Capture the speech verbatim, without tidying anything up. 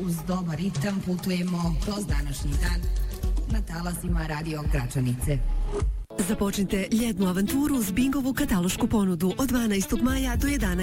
uz dobar ritam putujemo kroz današnji dan na talasima Radio Gračanice. Započnite ljetnu avanturu uz Bingovu katalošku ponudu od dvanaestog maja do jedanaestog